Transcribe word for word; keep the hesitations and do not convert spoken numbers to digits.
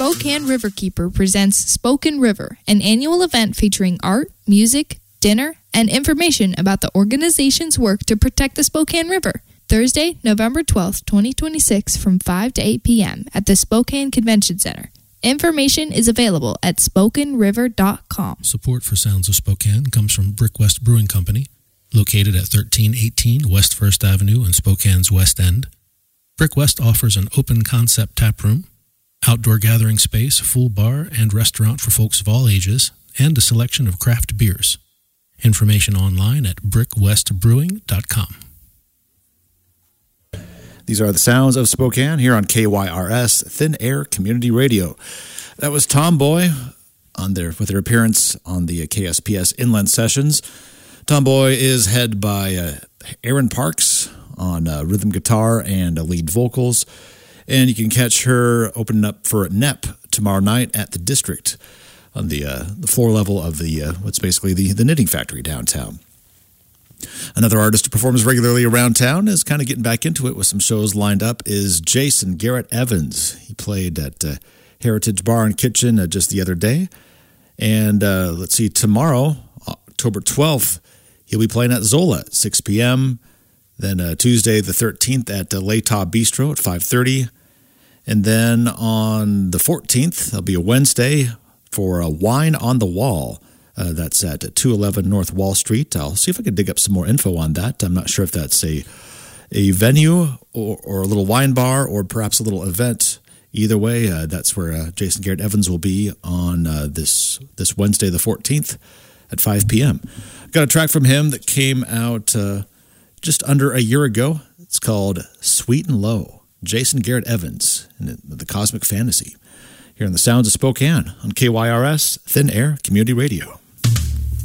Spokane Riverkeeper presents Spoken River, an annual event featuring art, music, dinner, and information about the organization's work to protect the Spokane River. Thursday, November twelfth, twenty twenty-six from five to eight p.m. at the Spokane Convention Center. Information is available at spoken river dot com. Support for Sounds of Spokane comes from Brick West Brewing Company, located at thirteen eighteen West First Avenue in Spokane's West End. Brick West offers an open-concept tap room, outdoor gathering space, full bar, and restaurant for folks of all ages, and a selection of craft beers. Information online at brick west brewing dot com. These are the sounds of Spokane here on K Y R S Thin Air Community Radio. That was Tomboy on their with their appearance on the K S P S Inland Sessions. Tomboy is head by uh, Aaron Parks on uh, rhythm guitar and uh, lead vocals, and you can catch her opening up for N E P tomorrow night at the District on the uh, the floor level of the uh, what's basically the the knitting factory downtown. Another artist who performs regularly around town is kind of getting back into it with some shows lined up is Jason Garrett Evans. He played at uh, Heritage Bar and Kitchen uh, just the other day. And uh, let's see, tomorrow, October twelfth, he'll be playing at Zola at six p.m. Then uh, Tuesday the thirteenth at uh, L'Etat Bistro at five thirty. And then on the fourteenth, that'll be a Wednesday, for a Wine on the Wall. Uh, that's at two eleven North Wall Street. I'll see if I can dig up some more info on that. I'm not sure if that's a a venue or, or a little wine bar or perhaps a little event. Either way, uh, that's where uh, Jason Garrett Evans will be on uh, this this Wednesday the fourteenth at five p.m. Got a track from him that came out uh, just under a year ago. It's called Sweet and Low. Jason Garrett Evans and the Cosmic Fantasy here in the Sounds of Spokane on K Y R S Thin Air Community Radio.